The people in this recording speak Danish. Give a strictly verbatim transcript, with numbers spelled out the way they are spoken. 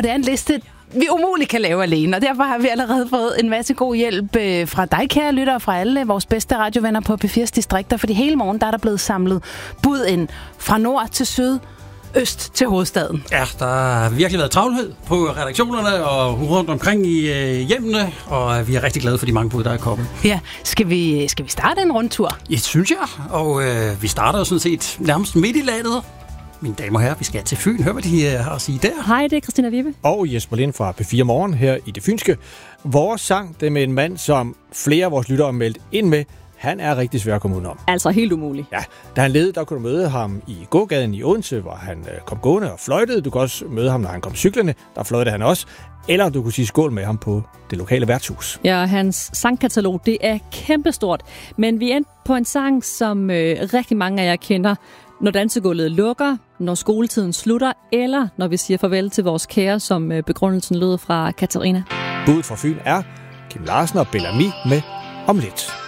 Og det er en liste, vi umuligt kan lave alene, og derfor har vi allerede fået en masse god hjælp øh, fra dig, kære lyttere, og fra alle vores bedste radiovenner på P fire's distrikter, fordi hele morgen der er der blevet samlet bud ind fra nord til syd, øst til hovedstaden. Ja, der har virkelig været travlhed på redaktionerne og rundt omkring i øh, hjemmene, og vi er rigtig glade for de mange bud, der er kommet. Ja, skal vi, skal vi starte en rundtur? Ja, synes jeg, og øh, vi starter jo sådan set nærmest midt i landet. Mine damer og herrer, vi skal til Fyn. Hør, hvad de har at sige der. Hej, det er Christina Vibe. Og Jesper Lind fra P fire Morgen her i det fynske. Vores sang, det er med en mand, som flere af vores lyttere har meldt ind med. Han er rigtig svær at komme udenom. Altså helt umulig. Ja, da han levede, der kunne du møde ham i gågaden i Odense, hvor han kom gående og fløjtede. Du kan også møde ham, når han kom cyklerne. Der fløjtede han også. Eller du kunne sige skål med ham på det lokale værtshus. Ja, hans sangkatalog, det er kæmpestort. Men vi endte på en sang, som øh, rigtig mange af jer kender. Når dansegulvet lukker, når skoletiden slutter, eller når vi siger farvel til vores kære, som øh, begrundelsen lød fra Katarina. Budet fra Fyn er Kim Larsen og Bellamy med Om lidt.